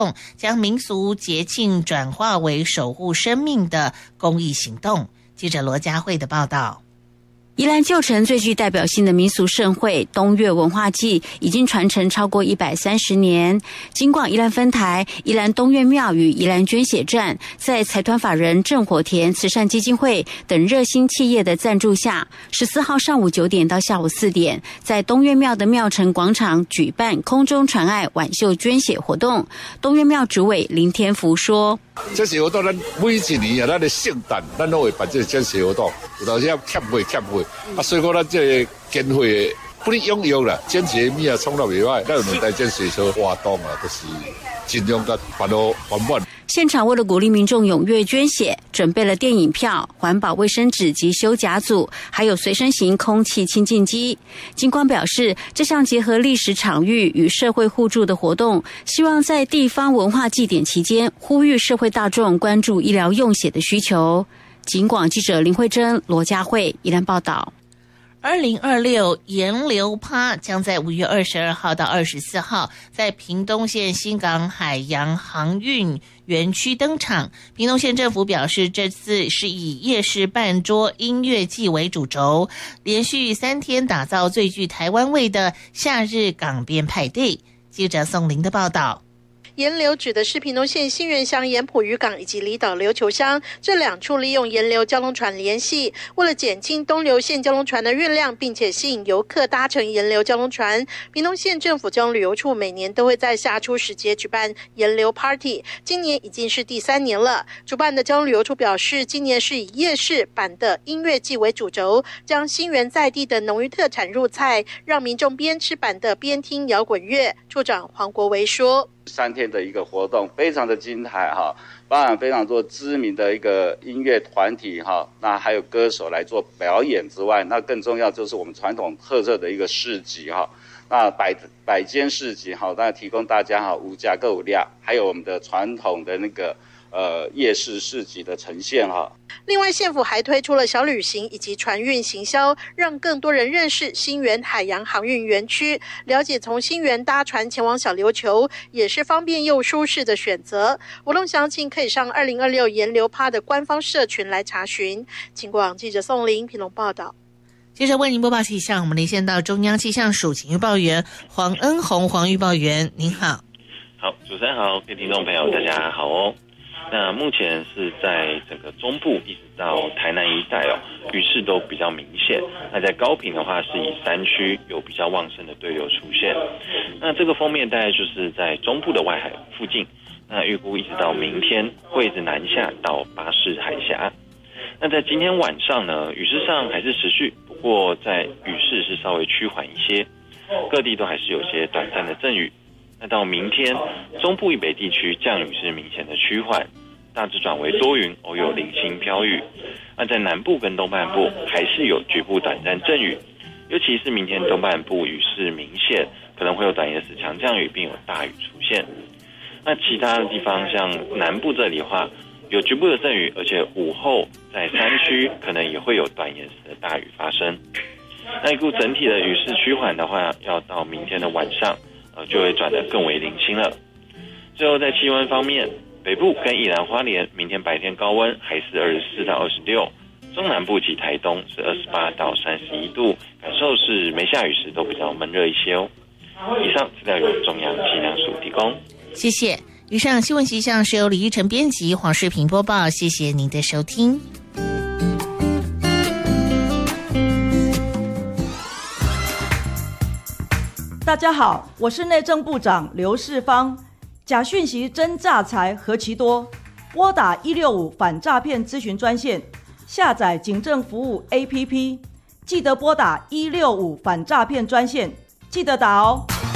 将民俗节庆转化为守护生命的公益行动。记者罗佳慧的报道。 宜兰旧城最具代表性的民俗盛会东岳文化祭已经传承超过130年。金广宜兰分台、宜兰东岳庙与宜兰捐血站，在财团法人正火田慈善基金会等热心企业的赞助下，14号上午9点到下午4点，在东岳庙的庙城广场举办空中传爱挽袖捐血活动。东岳庙主委林天福说：“ 这些活动，咱每一年啊，咱的圣诞，咱都会办这捐血活动，有当时要欠会。所以讲咱这个捐血不能拥有啦，捐血物啊创造袂歹，咱有两台捐血车活动啊，就是尽量甲办到完满。” 现场为了鼓励民众踊跃捐血，准备了电影票、环保卫生纸及修甲组，还有随身型空气清净机。金光表示，这项结合历史场域与社会互助的活动，希望在地方文化祭典期间，呼吁社会大众关注医疗用血的需求。金广记者林慧珍、罗佳慧宜兰报道。 2026盐流趴将在5月22号到24号在屏东县新港海洋航运园区登场。屏东县政府表示，这次是以夜市办桌音乐季为主轴，连续3天打造最具台湾味的夏日港边派对。记者宋玲的报道。 盐流指的是屏东县新园乡盐埔渔港以及离岛琉球乡这2处利用盐流交通船联系，为了减轻东流线交通船的运量，并且吸引游客搭乘盐流交通船，屏东县政府交通旅游处每年都会在夏初时节举办盐流 Party， 今年已经是第3年了。主办的交通旅游处表示，今年是以夜市版的音乐季为主轴，将新园在地的农渔特产入菜，让民众边吃版的边听摇滚乐。处长黄国维说 ，3天的一个活动非常的精彩哈，包含非常多知名的一个音乐团体哈，那还有歌手来做表演之外，那更重要就是我们传统特色的一个市集哈，那百间市集哈，那提供大家哈无价购物量，还有我们的传统的那个夜市市集的呈现哈。 另外，县府还推出了小旅行以及船运行销，让更多人认识新园海洋航运园区，了解从新园搭船前往小琉球也是方便又舒适的选择。活动详情可以上2026盐流趴的官方社群来查询。警广记者宋玲屏东报道。 接着为您播报气象，我们连线到中央气象署请预报员黄恩宏黄预报员，您好。 好，主持人好，各位听众朋友大家好哦。那目前是在整个中部一直到台南一带雨势都比较明显。那在高屏的话，是以山区有比较旺盛的对流出现。那这个锋面大概就是在中部的外海附近。那预估一直到明天会一直南下到巴士海峡。那在今天晚上呢，雨势上还是持续，不过在雨势是稍微趋缓一些，各地都还是有些短暂的阵雨。那到明天，中部以北地区降雨是明显的趋缓，大致转为多云，偶有零星飘雨。那在南部跟东半部还是有局部短暂阵雨，尤其是明天东半部雨势明显，可能会有短延时强降雨，并有大雨出现。那其他的地方像南部这里的话，有局部的阵雨，而且午后在山区可能也会有短延时的大雨发生。那预估整体的雨势趋缓的话，要到明天的晚上就会转得更为零星了。最后在气温方面，北部跟宜兰花莲明天白天高温还是24到26，中南部及台东是28到31度，感受是没下雨时都比较闷热一些哦。以上资料由中央气象署提供， 谢谢。以上新闻气象是由李依晨编辑，黄世平播报，谢谢您的收听。 大家好，我是内政部长刘世芳。假讯息真诈财何其多，拨打165反诈骗咨询专线，下载警政服务 APP， 记得拨打165反诈骗专线，记得打哦。